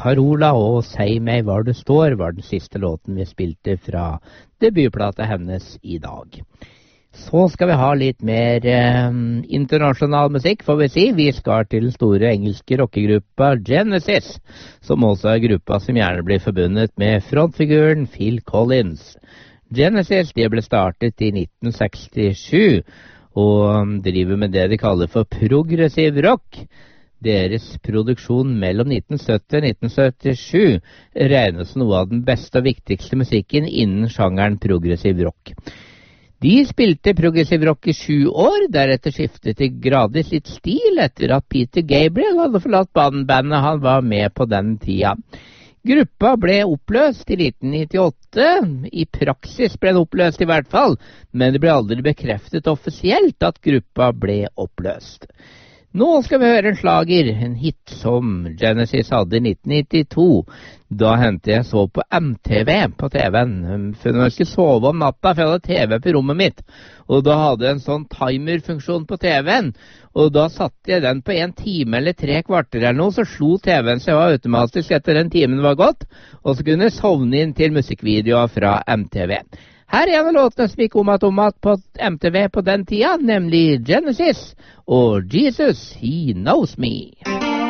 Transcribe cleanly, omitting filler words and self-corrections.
Carola og Si meg hvor du står var den siste låten vi spilte fra debutplata hennes i dag. Så skal vi ha litt mer internasjonal musikk, får vi si. Vi skal til den store engelske rockegruppa Genesis, som også er gruppa som gjerne blir forbundet med frontfiguren Phil Collins. Genesis de ble startet i 1967, og driver med det de kaller for progressiv rock. Deres produksjon mellom 1970 og 1977 regnes som noe av den beste og viktigste musikken innen sjangeren progressiv rock. De spilte progressiv rock i 7 år, deretter skiftet de gradvis litt stil etter at Peter Gabriel hadde forlatt bandet han var med på den tida. Gruppa ble oppløst i 1998, i praksis ble den oppløst i hvert fall, men det ble aldri bekreftet offisielt at gruppa ble oppløst. Nå skal vi høre en slager, en hit som Genesis hadde i 1992. Da hentet jeg så på MTV på TV-en, for når jeg skulle sove om natta, for jeg hadde TV på rommet mitt. Og da hadde jeg en sånn timerfunksjon på TV-en, og da satte jeg den på 1 time eller 3 kvarter eller noe, så slo TV-en seg automatisk etter den timen var gått, og så kunne jeg sovne inn til musikkvideoer fra MTV. Her er en av låtene som gikk om at på MTV på den tida, nemlig Genesis og Jesus, He Knows Me.